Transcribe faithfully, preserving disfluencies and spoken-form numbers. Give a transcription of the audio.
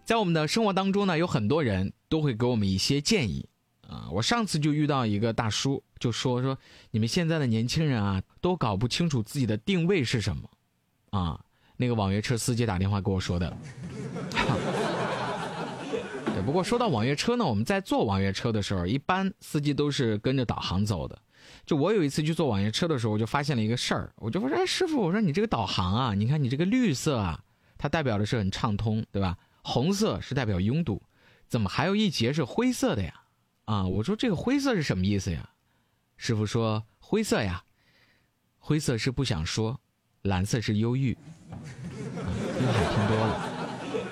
在我们的生活当中呢，有很多人都会给我们一些建议啊。我上次就遇到一个大叔，就说说你们现在的年轻人啊，都搞不清楚自己的定位是什么啊。那个网约车司机打电话给我说的。对，不过说到网约车呢，我们在坐网约车的时候，一般司机都是跟着导航走的。就我有一次去坐网约车的时候，我就发现了一个事儿，我就说，哎，师傅，我说你这个导航啊，你看你这个绿色啊，它代表的是很畅通，对吧？红色是代表拥堵，怎么还有一节是灰色的呀？啊，我说这个灰色是什么意思呀？师傅说，灰色呀，灰色是不想说，蓝色是忧郁。